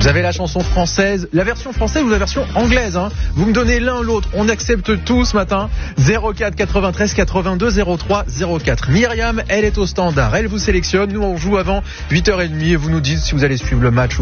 Vous avez la chanson française, la version française ou la version anglaise, hein. Vous me donnez l'un ou l'autre, on accepte tout ce matin. 04 93 82 03 04. Myriam, elle est au standard, elle vous sélectionne. Nous on joue avant 8h30 et vous nous dites si vous allez suivre le match ou